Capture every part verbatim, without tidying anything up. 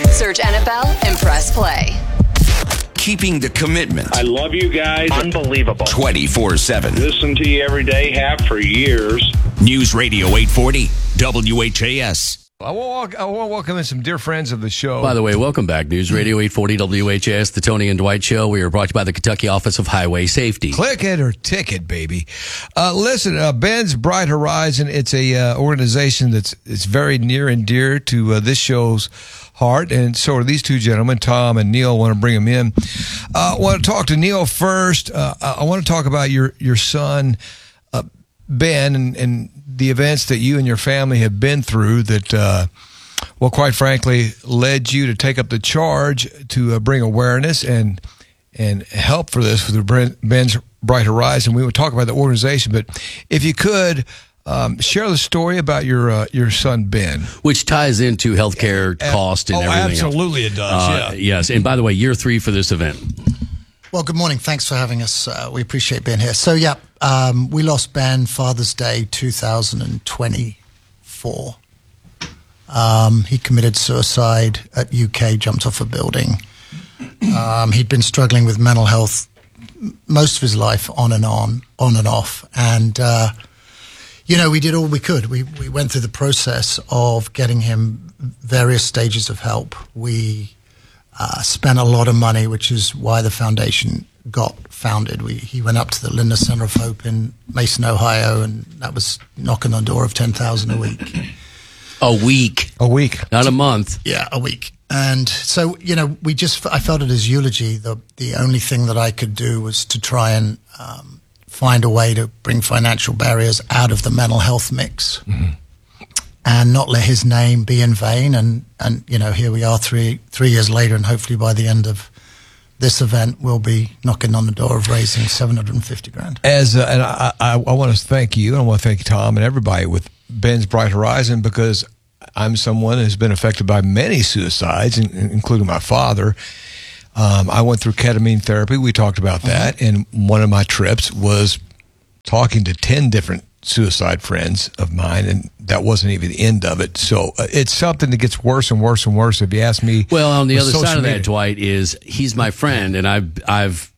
Search N F L and press play. Keeping the commitment. I love you guys. Unbelievable. twenty-four seven. Listen to you every day, have for years. News Radio eight forty, W H A S. I want to welcome in some dear friends of the show. By the way, welcome back. News Radio eight forty W H A S, the Tony and Dwight Show. We are brought to you by the Kentucky Office of Highway Safety. Click it or ticket, baby. Uh, listen, uh, Ben's Bright Horizon, it's a uh, organization that's it's very near and dear to uh, this show's heart, and so are these two gentlemen, Tom and Neil. I want to bring them in. I uh, want to talk to Neil first. Uh, I want to talk about your, your son, uh, Ben, and, and the events that you and your family have been through that, uh, well, quite frankly, led you to take up the charge to uh, bring awareness and and help for this for the Ben's Bright Horizon. We would talk about the organization, but if you could um, share the story about your uh, your son Ben, which ties into healthcare uh, cost and oh, everything. Absolutely, else. it does. Uh, yeah. Yes, and by the way, year three for this event. Well, good morning. Thanks for having us. Uh, we appreciate being here. So, yeah, um, we lost Ben Father's Day two thousand twenty-four. Um, he committed suicide at U K, jumped off a building. Um, he'd been struggling with mental health most of his life, on and on, on and off. And, uh, you know, we did all we could. We, we went through the process of getting him various stages of help. We Uh, spent a lot of money, which is why the foundation got founded. We, he went up to the Linda Center of Hope in Mason, Ohio, and that was knocking on the door of ten thousand a week. A week. A week. Not a month. Yeah, a week. And so, you know, we just, I felt at his eulogy, the, the only thing that I could do was to try and um, find a way to bring financial barriers out of the mental health mix. Mm-hmm. And not let his name be in vain. And, and you know, here we are three three years later, and hopefully by the end of this event, we'll be knocking on the door of raising seven hundred fifty grand. As uh, and I, I, I want to thank you, and I want to thank Tom and everybody with Ben's Bright Horizon, because I'm someone who's been affected by many suicides, including my father. Um, I went through ketamine therapy. We talked about that, mm-hmm. and one of my trips was talking to ten different suicide friends of mine, and that wasn't even the end of it. So uh, it's something that gets worse and worse and worse, if you ask me. Well, on the other side of media. that, Dwight, is he's my friend, and I've I've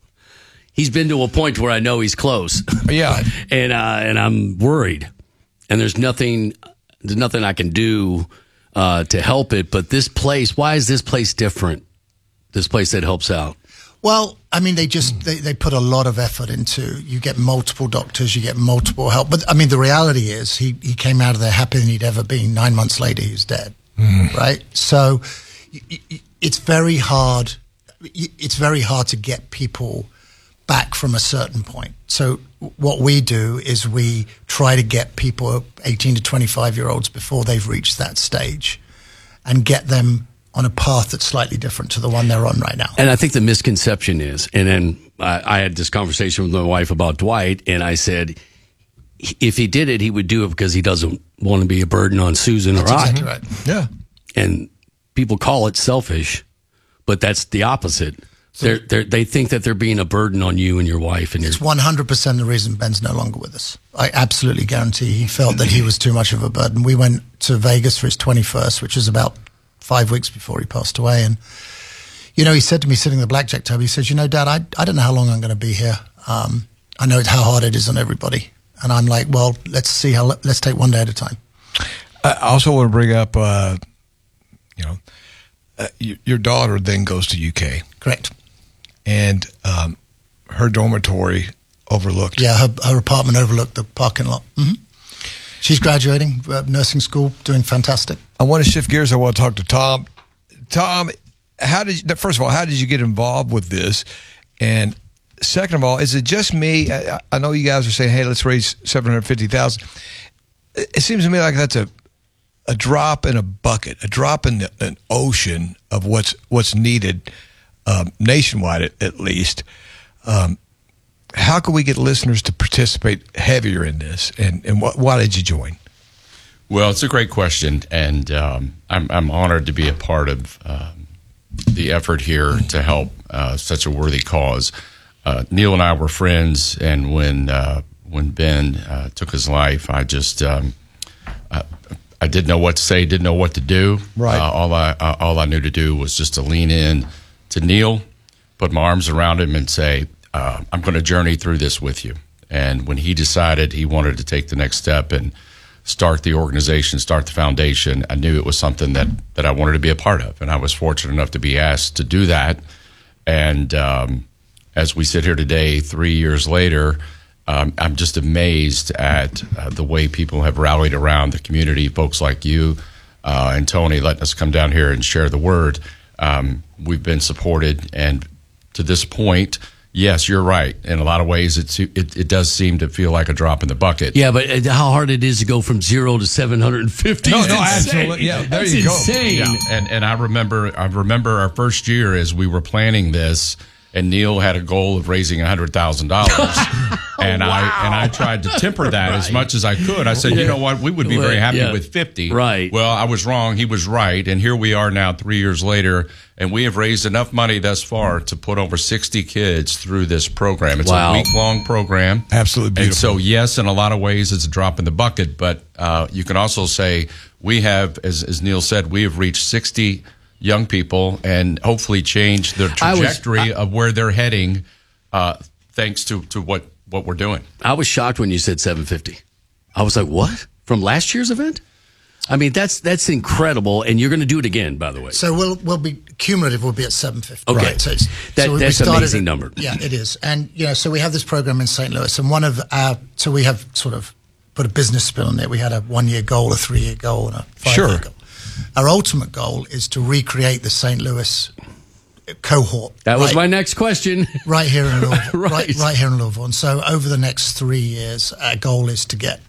he's been to a point where I know he's close. Yeah, and uh, and I'm worried, and there's nothing there's nothing I can do uh, to help it. But this place, why is this place different? This place that helps out. Well, I mean, they just, they, they put a lot of effort into, you get multiple doctors, you get multiple help. But, I mean, the reality is he, he came out of there happier than he'd ever been. Nine months later, he was dead, mm. right? So it's very hard, it's very hard to get people back from a certain point. So what we do is we try to get people, eighteen to twenty-five-year-olds, before they've reached that stage, and get them on a path that's slightly different to the one they're on right now. And I think the misconception is, and then I, I had this conversation with my wife about Dwight, and I said, if he did it, he would do it because he doesn't want to be a burden on Susan that's or exactly I. Right. Yeah. And people call it selfish, but that's the opposite. They're, they're, they think that they're being a burden on you and your wife. And it's one hundred percent the reason Ben's no longer with us. I absolutely guarantee he felt that he was too much of a burden. We went to Vegas for his twenty-first, which is about five weeks before he passed away. And, you know, he said to me sitting at the blackjack table, he says, you know, Dad, I, I don't know how long I'm going to be here. Um, I know how hard it is on everybody. And I'm like, well, let's see how, let's take one day at a time. I also want to bring up, uh, you know, uh, your, your daughter then goes to U K. Correct. And um, her dormitory overlooked. Yeah, her, her apartment overlooked the parking lot. Mm-hmm. She's graduating, uh, nursing school, doing fantastic. I want to shift gears. I want to talk to Tom. Tom, how did you, first of all, how did you get involved with this? And second of all, is it just me? I, I know you guys are saying, hey, let's raise seven hundred fifty thousand dollars. It seems to me like that's a a drop in a bucket, a drop in the, an ocean of what's what's needed um, nationwide, at, at least. Um, how can we get listeners to participate heavier in this? And, and wh- why did you join? Well, it's a great question, and um, I'm, I'm honored to be a part of um, the effort here to help uh, such a worthy cause. Uh, Neil and I were friends, and when uh, when Ben uh, took his life, I just um, uh, I didn't know what to say, didn't know what to do. Right. Uh, all I uh, all I knew to do was just to lean in to Neil, put my arms around him, and say, uh, "I'm going to journey through this with you." And when he decided he wanted to take the next step and start the organization, start the foundation, I knew it was something that that I wanted to be a part of, and I was fortunate enough to be asked to do that. And um, as we sit here today, three years later. Um, I'm just amazed at uh, the way people have rallied around the community, folks like you uh, and Tony letting us come down here and share the word. Um, we've been supported, and to this point, yes, you're right. In a lot of ways, it's, it, it does seem to feel like a drop in the bucket. Yeah, but how hard it is to go from zero to seven hundred fifty. No, is no, insane. absolutely. Yeah, there That's you go. insane. Yeah, and and I remember I remember our first year as we were planning this, and Neil had a goal of raising one hundred thousand dollars. And wow. I and I tried to temper that right. as much as I could. I said, you know what, we would be very happy yeah. with fifty. Right. Well, I was wrong. He was right. And here we are now three years later, and we have raised enough money thus far to put over sixty kids through this program. It's wow. a week-long program. Absolutely beautiful. And so, yes, in a lot of ways, it's a drop in the bucket. But uh, you can also say we have, as, as Neil said, we have reached sixty young people and hopefully change the trajectory I was, I, of where they're heading uh, thanks to, to what, what we're doing. I was shocked when you said seven fifty. I was like, what? From last year's event? I mean, that's that's incredible, and you're going to do it again, by the way. So we'll we'll be cumulative. We'll be at seven fifty. Okay, right. So it's, that, so we that's an started amazing at, number. Yeah, it is. And you know, so we have this program in Saint Louis, and one of our so we have sort of put a business spin on it. We had a one year goal, a three year goal, and a five year Sure. goal. Our ultimate goal is to recreate the Saint Louis cohort. That was right, my next question. right here in Louisville. right. right, right here in Louisville. And so over the next three years, our goal is to get,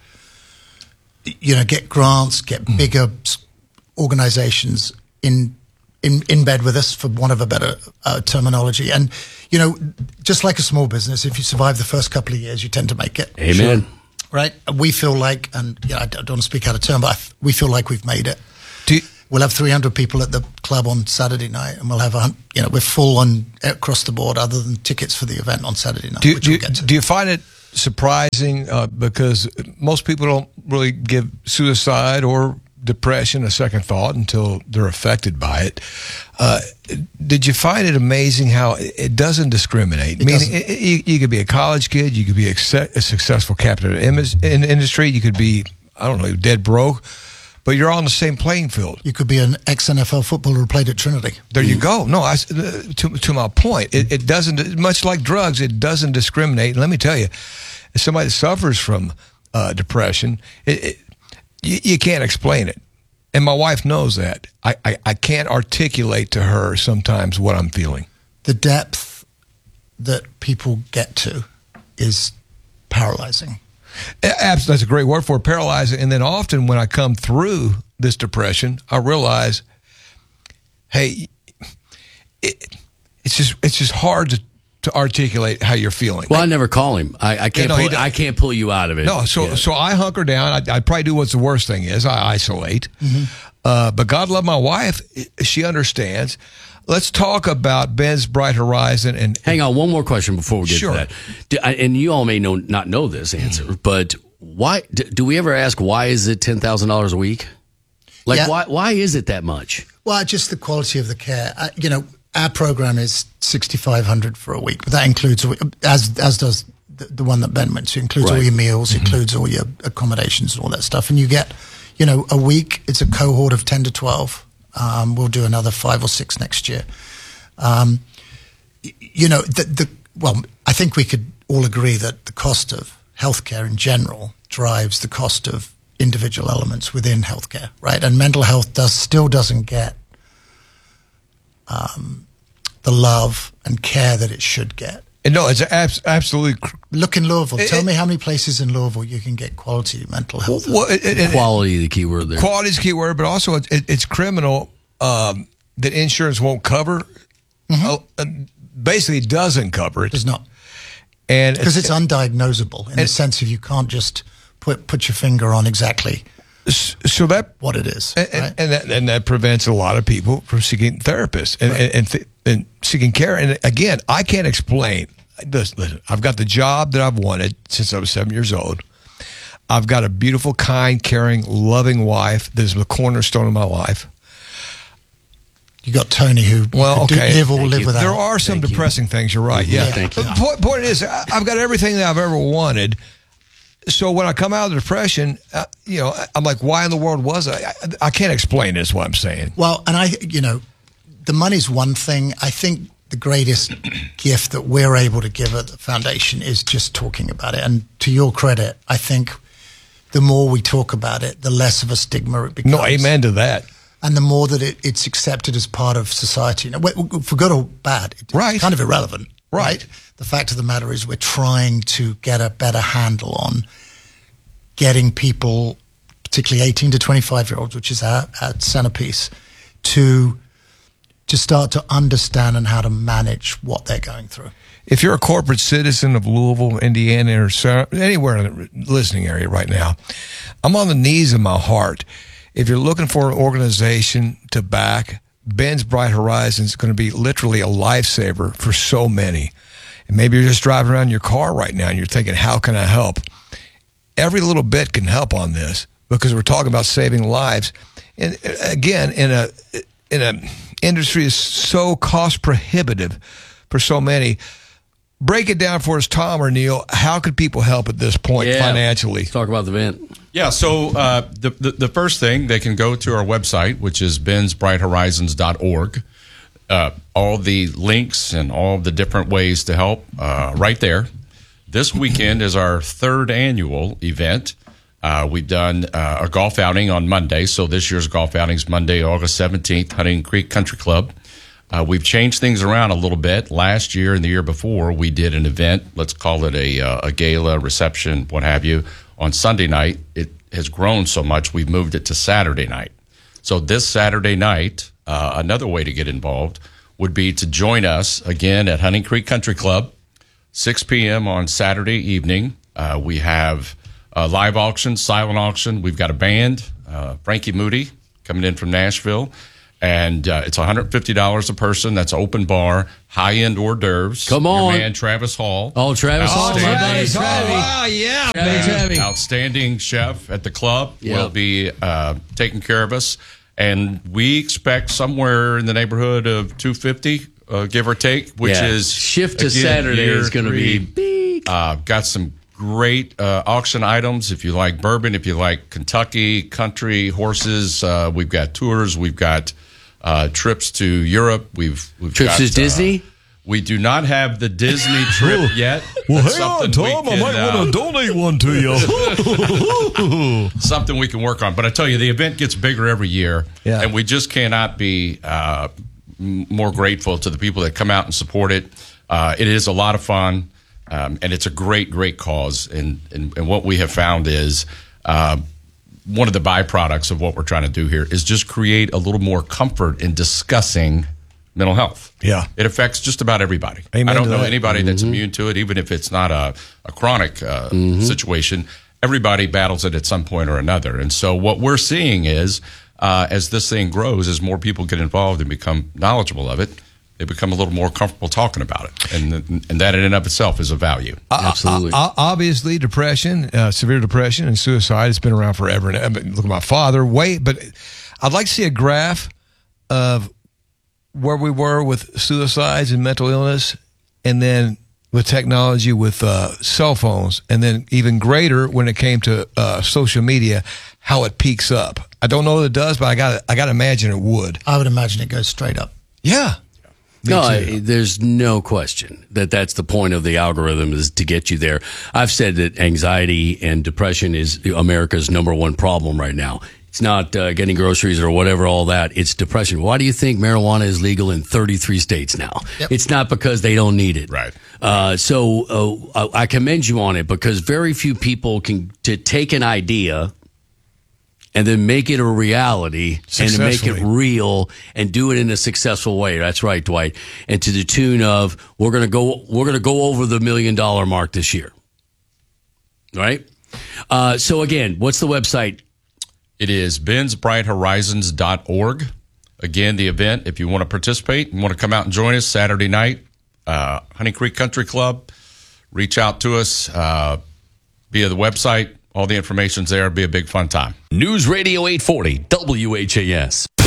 you know, get grants, get bigger s- organizations in in in bed with us, for want of a better uh, terminology. And you know, just like a small business, if you survive the first couple of years, you tend to make it. Amen. Sure. Right? We feel like, and you know, I don't want to speak out of turn, but I f- we feel like we've made it. Do you, We'll have three hundred people at the club on Saturday night, and we'll have a, hun- you know, we're full on across the board, other than tickets for the event on Saturday night. do, you, which do, we'll you, get to. do you find it surprising uh, because most people don't really give suicide or depression a second thought until they're affected by it. Uh, did you find it amazing how it doesn't discriminate? It Meaning, doesn't. it, it, you, you could be a college kid, you could be a, suc- a successful captain in in industry, you could be, I don't know, dead broke, but you're all on the same playing field. You could be an ex-N F L footballer who played at Trinity. There you go. No, I, to, to my point, it, it doesn't, much like drugs, it doesn't discriminate. And let me tell you, as somebody that suffers from uh, depression, it, it, you, you can't explain it. And my wife knows that. I, I, I can't articulate to her sometimes what I'm feeling. The depth that people get to is paralyzing. Absolutely, that's a great word for it, paralyzing. And then often when I come through this depression, I realize, hey, it, it's just it's just hard to, to articulate how you're feeling. Well, I never call him. I, I can't. Yeah, no, he pull, does- I can't pull you out of it. No, so Yeah. so I hunker down. I, I probably do what's the worst thing is. I isolate. Mm-hmm. Uh, but God love my wife. She understands. Let's talk about Ben's Bright Horizon. And Hang on, one more question before we get Sure. to that. Do, I- and you all may know not know this answer, but why do, do we ever ask why is it ten thousand dollars a week? Like Yeah. why why is it that much? Well, just the quality of the care. Uh, you know, our program is sixty-five hundred for a week, but that includes, as as does the, the one that Ben went to, includes all Right. your meals, includes all your accommodations and all that stuff. And you get, you know, a week, it's a cohort of ten to twelve. Um, we'll do another five or six next year. Um, y- you know, the, the well, I think we could all agree that the cost of healthcare in general drives the cost of individual elements within healthcare, right? And mental health does still doesn't get um, the love and care that it should get. And no, it's abs- absolutely. cr- Look in Louisville. It- Tell it- me how many places in Louisville you can get quality mental health. Well, it, it, it, Quality, the key word there. quality is a key word, but also it, it, it's criminal um, that insurance won't cover. Uh, uh, basically, doesn't cover it. It's not. And Because it's undiagnosable in the and- sense of you can't just put put your finger on exactly so that what it is. and, right? and, that, and that prevents a lot of people from seeking therapists and and, and, th- and seeking care. And again, I can't explain. Listen, listen, I've got the job that I've wanted since I was seven years old. I've got a beautiful, kind, caring, loving wife that is the cornerstone of my life. You got Tony, who Well, could do- okay. live or Thank live you. without. There are some Thank you. depressing things. You're right. Yeah. Yeah, thank you. But the point, point is, I- I've got everything that I've ever wanted. So when I come out of the depression, uh, you know, I'm like, why in the world was I? I, I can't explain this. What I'm saying. Well, and I, you know, the money's one thing. I think the greatest gift that we're able to give at the foundation is just talking about it. And to your credit, I think the more we talk about it, the less of a stigma it becomes. No, amen to that. And the more that it, it's accepted as part of society. Now, wh- for good or bad, it's Right. kind of irrelevant. Right. The fact of the matter is we're trying to get a better handle on getting people, particularly eighteen to twenty-five-year-olds, which is our, our centerpiece, to to start to understand and how to manage what they're going through. If you're a corporate citizen of Louisville, Indiana, or so- anywhere in the listening area right now, I'm on the knees of my heart. If you're looking for an organization to back, Ben's Bright Horizons is going to be literally a lifesaver for so many. And maybe you're just driving around in your car right now and you're thinking, how can I help? Every little bit can help on this because we're talking about saving lives. And again, in a in a industry is so cost prohibitive for so many. Break it down for us, Tom or Neil. How could people help at this point Yeah. financially? Let's talk about the event. Yeah, so uh, the, the the first thing, they can go to our website, which is bens bright horizons dot org. Uh, all the links and all the different ways to help uh, right there. This weekend is our third annual event. Uh, we've done uh, a golf outing on Monday, so this year's golf outing is Monday, August seventeenth, Huntington Creek Country Club. Uh, we've changed things around a little bit. Last year and the year before, we did an event, let's call it a, uh, a gala, reception, what have you, on Sunday night. It has grown so much, we've moved it to Saturday night. So this Saturday night, uh, another way to get involved would be to join us again at Huntington Creek Country Club, six p.m. on Saturday evening. Uh, we have a live auction, silent auction. We've got a band, uh, Frankie Moody, coming in from Nashville. And uh, it's one hundred fifty dollars a person. That's open bar, high-end hors d'oeuvres. Come on. Your man, Travis Hall. Oh, Travis Hall. Outstanding. my buddy, Travis. wow, yeah. Travis, Travis. Outstanding chef at the club Yeah. will be uh, taking care of us. And we expect somewhere in the neighborhood of two hundred fifty dollars, uh, give or take, which Yeah. is shift to again, Saturday year is going to be three. big. Uh, got some great uh, auction items. If you like bourbon, if you like Kentucky country horses, uh, we've got tours. We've got uh, trips to Europe. We've, we've Trips got, to Disney? Uh, we do not have the Disney trip yet. Well, That's hang on, something we Tom. I can, might uh, want to donate one to you. something we can work on. But I tell you, the event gets bigger every year, Yeah. and we just cannot be uh, m- more grateful to the people that come out and support it. Uh, it is a lot of fun, um, and it's a great, great cause. And, and, and what we have found is uh, one of the byproducts of what we're trying to do here is just create a little more comfort in discussing mental health. Yeah. It affects just about everybody. Amen I don't to know that. anybody that's immune to it, even if it's not a, a chronic uh, situation. Everybody battles it at some point or another. And so what we're seeing is, uh, as this thing grows, as more people get involved and become knowledgeable of it, they become a little more comfortable talking about it. And, and that in and of itself is a value. Absolutely. Uh, obviously, depression, uh, severe depression, and suicide has been around forever. And I mean, look at my father. Wait, but I'd like to see a graph of where we were with suicides and mental illness, and then with technology, with uh, cell phones, and then even greater when it came to uh, social media, how it peaks up. I don't know if it does, but I got I got to imagine it would. I would imagine it goes straight up. Yeah. Me No, too. I, there's no question that that's the point of the algorithm, is to get you there. I've said that anxiety and depression is America's number one problem right now. It's not uh, getting groceries or whatever, all that. It's depression. Why do you think marijuana is legal in thirty-three states now? Yep. It's not because they don't need it. Right. Uh, so uh, I commend you on it, because very few people can to take an idea and then make it a reality and to make it Successfully. real and do it in a successful way. That's right, Dwight. And to the tune of, we're going to go, we're going to go over the million dollar mark this year. Right? Uh, so again, what's the website? It is bens bright horizons dot org. Again, the event, if you want to participate and want to come out and join us Saturday night, uh, Honey Creek Country Club, reach out to us uh, via the website. all the information's there. It'll be a big fun time. News Radio eight forty W H A S.